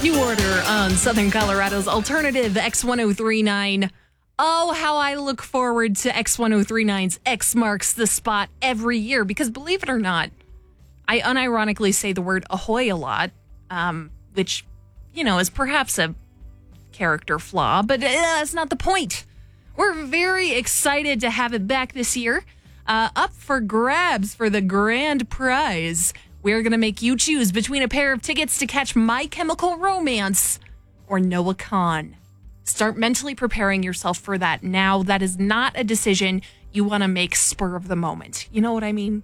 New Order on Southern Colorado's alternative X1039. Oh, how I look forward to X1039's X Marks the Spot every year because, believe it or not, I unironically say the word ahoy a lot, which, is perhaps a character flaw, but that's not the point. We're very excited to have it back this year. Up for grabs for the grand prize. We're going to make you choose between a pair of tickets to catch My Chemical Romance or Noah Kahan. Start mentally preparing yourself for that now. That is not a decision you want to make spur of the moment. You know what I mean?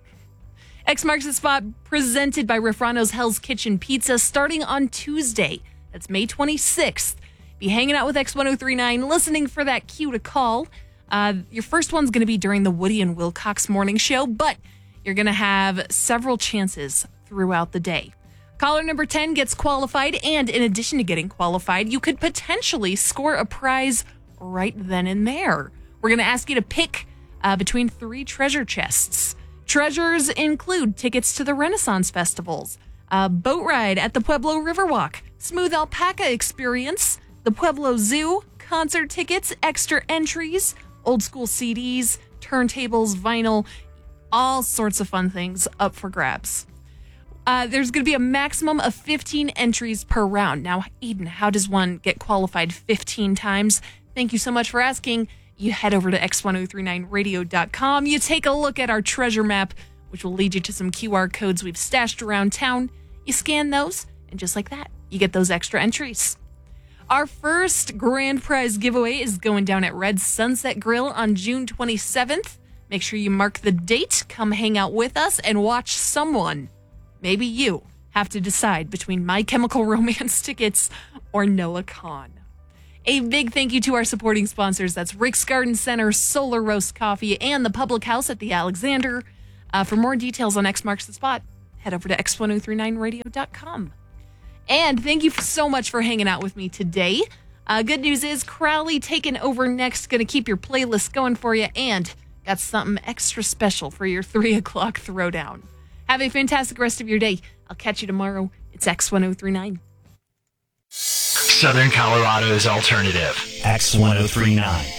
X Marks the Spot, presented by Rafrano's Hell's Kitchen Pizza, starting on Tuesday. That's May 26th. Be hanging out with X1039, listening for that cue to call. Your first one's going to be during the Woody and Wilcox morning show, but you're going to have several chances throughout the day. Caller number 10 gets qualified, and in addition to getting qualified, you could potentially score a prize right then and there. We're going to ask you to pick between 3 treasure chests. Treasures include tickets to the Renaissance festivals, a boat ride at the Pueblo Riverwalk, Smooth Alpaca Experience, the Pueblo Zoo, concert tickets, extra entries, old school CDs, turntables, vinyl, all sorts of fun things up for grabs. There's going to be a maximum of 15 entries per round. Now, Eden, how does one get qualified 15 times? Thank you so much for asking. You head over to x1039radio.com. You take a look at our treasure map, which will lead you to some QR codes we've stashed around town. You scan those, and just like that, you get those extra entries. Our first grand prize giveaway is going down at Red Sunset Grill on June 27th. Make sure you mark the date, come hang out with us, and watch someone, maybe you, have to decide between My Chemical Romance tickets or Noah Kahan. A big thank you to our supporting sponsors. That's Rick's Garden Center, Solar Roast Coffee, and the Public House at the Alexander. For more details on X Marks the Spot, head over to x1039radio.com. And thank you so much for hanging out with me today. Good news is Crowley taking over next, going to keep your playlist going for you, and got something extra special for your 3 o'clock throwdown. Have a fantastic rest of your day. I'll catch you tomorrow. It's X1039. Southern Colorado's alternative, X1039.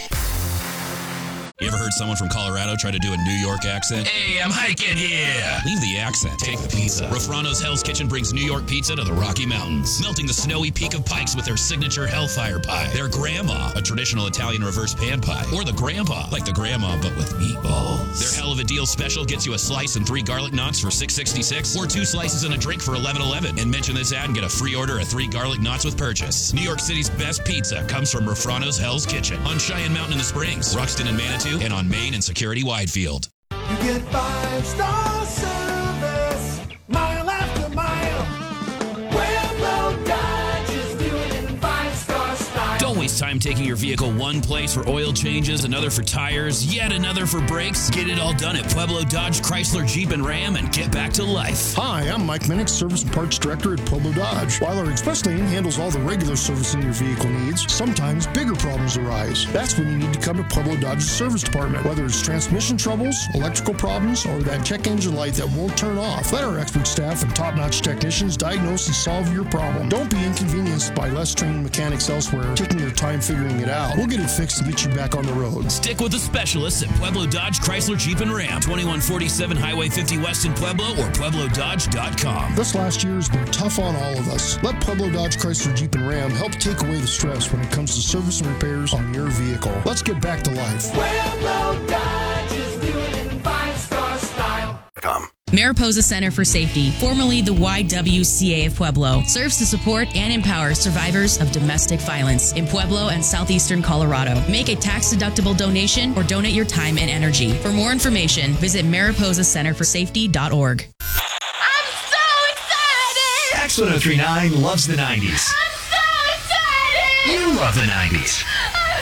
You ever heard someone from Colorado try to do a New York accent? Hey, I'm hiking here. Leave the accent. Take the pizza. Rafrano's Hell's Kitchen brings New York pizza to the Rocky Mountains, melting the snowy peak of Pikes with their signature Hellfire Pie, their Grandma, a traditional Italian reverse pan pie, or the Grandpa, like the Grandma but with meatballs. Their Hell of a Deal special gets you a slice and 3 garlic knots for $6.66, or 2 slices and a drink for $11.11. And mention this ad and get a free order of 3 garlic knots with purchase. New York City's best pizza comes from Rafrano's Hell's Kitchen on Cheyenne Mountain in the Springs, Ruxton and Manitou, and on Main and Security Widefield. You get 5-star service, mile after mile. Pueblo Dodge is doing it in 5-star style. Don't waste time taking your vehicle one place for oil changes, another for tires, yet another for brakes. Get it all done at Pueblo Dodge, Chrysler, Jeep, and Ram and get back to life. Hi, I'm Mike Minnick, Service and Parts Director at Pueblo Dodge. While our express lane handles all the regular servicing your vehicle needs, sometimes bigger problems arise. That's when you need to come to Pueblo Dodge's service department. Whether it's transmission troubles, electrical problems, or that check engine light that won't turn off, let our expert staff and top-notch technicians diagnose and solve your problem. Don't be inconvenienced by less trained mechanics elsewhere taking their time figuring it out. We'll get it fixed and get you back on the road. Stick with the specialists at Pueblo Dodge, Chrysler, Jeep, and Ram. 2147 Highway 50 West in Pueblo or PuebloDodge.com. This last year has been tough on all of us. Let Pueblo Dodge, Chrysler, Jeep, and Ram help take away the stress when it comes to service and repairs on your vehicle. Let's get back to life. Pueblo Dodge is doing it in 5-star style. Mariposa Center for Safety, formerly the YWCA of Pueblo, serves to support and empower survivors of domestic violence in Pueblo and southeastern Colorado. Make a tax-deductible donation or donate your time and energy. For more information, visit mariposacenterforsafety.org. I'm so excited! X1039 loves the 90s. I'm so excited! You love the 90s. I'm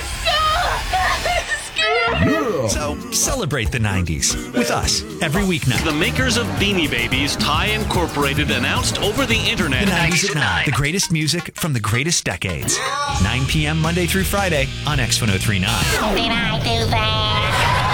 so scared! So celebrate the 90s with us every weeknight. The makers of Beanie Babies, Thai Incorporated, announced over the internet. The 90s at 9. The greatest music from the greatest decades. 9 p.m. Monday through Friday on X1039. Did I do that?